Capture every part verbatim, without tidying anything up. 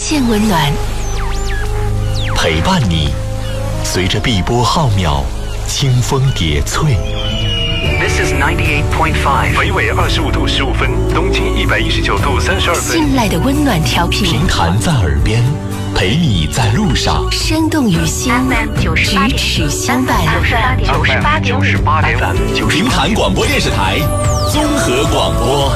献温暖， 陪伴你，随着碧波浩渺，清风叠翠。 This is ninety-eight point five， 北纬二十五度十五分，东经一百一十九度三十二分。 信赖的温暖调频， 平潭在耳边，陪你在路上。 生动于心，咫尺相伴。 九十八点五， 平潭广播电视台综合广播。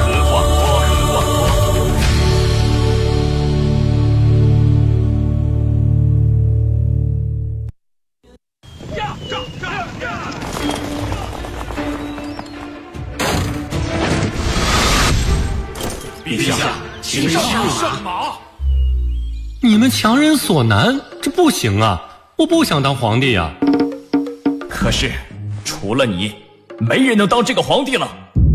陛下，请上马。 你们强人所难，这不行啊！我不想当皇帝啊。 可是，除了你，没人能当这个皇帝了。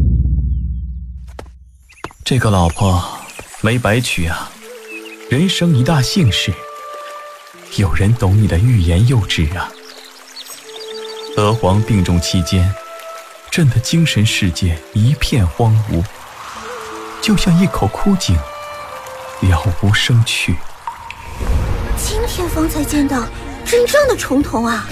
这个老婆没白娶啊，人生一大幸事，有人懂你的欲言又止啊。娥皇病重期间，朕的精神世界一片荒芜，就像一口枯井，了无生趣。 今天方才见到真正的重瞳啊！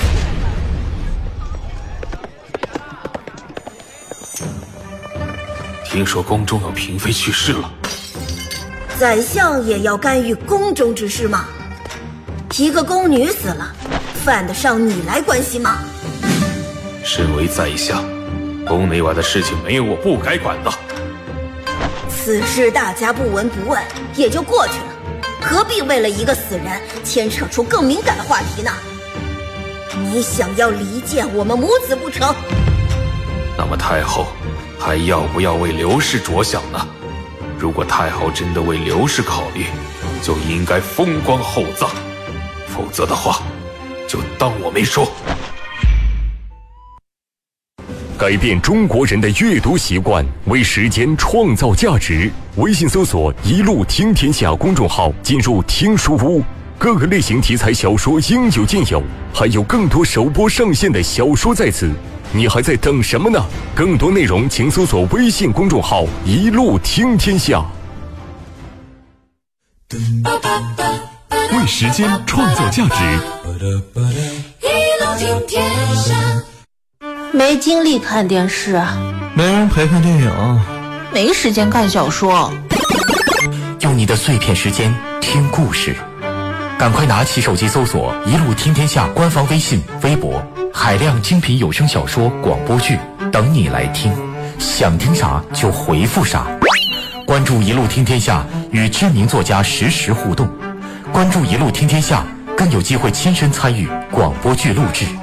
听说宫中有嫔妃去世了， 宰相也要干预宫中之事吗？一个宫女死了，犯得上你来关心吗？ 身为宰相，宫内外的事情没有我不该管的。 此事大家不闻不问也就过去了，何必为了一个死人牵扯出更敏感的话题呢？你想要离间我们母子不成？ 那么太后还要不要为刘氏着想呢？如果太后真的为刘氏考虑，就应该风光厚葬，否则的话，就当我没说。 改变中国人的阅读习惯，为时间创造价值。微信搜索“一路听天下”公众号，进入听书屋，各个类型题材小说应有尽有，还有更多首播上线的小说在此。你还在等什么呢？更多内容请搜索微信公众号“一路听天下”。 为时间创造价值， 一路听天下。 没精力看电视， 没人陪看电影， 没时间看小说。 用你的碎片时间听故事，赶快拿起手机搜索“一路听天下”官方微信、微博，海量精品有声小说、广播剧等你来听，想听啥就回复啥。关注“一路听天下”，与知名作家实时互动。关注“一路听天下”，更有机会亲身参与广播剧录制。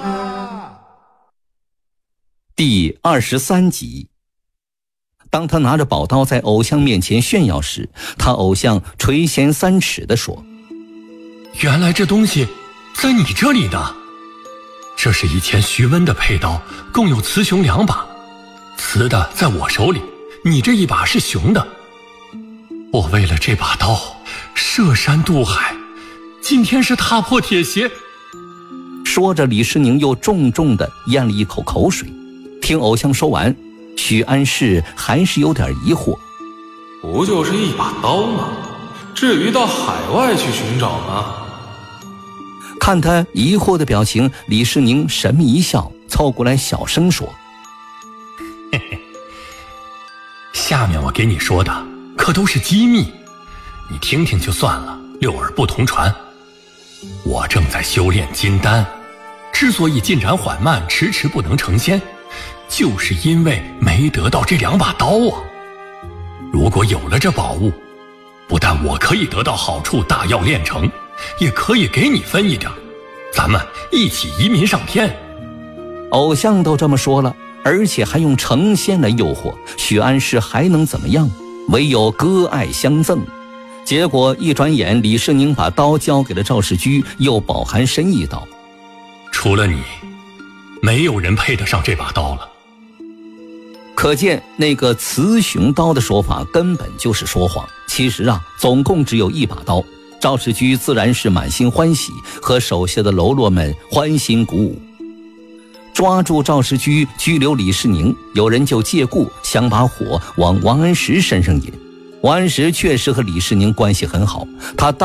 第二十三集，当他拿着宝刀在偶像面前炫耀时，他偶像垂涎三尺地说：“ 原来这东西在你这里呢。这是以前徐温的佩刀，共有雌雄两把，雌的在我手里，你这一把是雄的。我为了这把刀涉山渡海，今天是踏破铁鞋。” 说着，李世宁又重重地咽了一口口水。听偶像说完，许安世还是有点疑惑：“ 不就是一把刀吗？至于到海外去寻找吗？” 看他疑惑的表情，李世宁神秘一笑，凑过来小声说：“ 嘿嘿，下面我给你说的可都是机密，你听听就算了，六耳不同传。我正在修炼金丹，之所以进展缓慢，迟迟不能成仙，就是因为没得到这两把刀啊！如果有了这宝物，不但我可以得到好处，大药炼成，也可以给你分一点，咱们一起移民上天。” 偶像都这么说了，而且还用成仙来诱惑，许安世还能怎么样？唯有割爱相赠。结果一转眼，李世宁把刀交给了赵世居，又饱含深意道：“ 除了你，没有人配得上这把刀了。” 可见那个雌雄刀的说法根本就是说谎。其实啊，总共只有一把刀。赵世居自然是满心欢喜，和手下的喽啰们欢欣鼓舞。抓住赵世居，拘留李世宁，有人就借故想把火往王安石身上引。王安石确实和李世宁关系很好，他当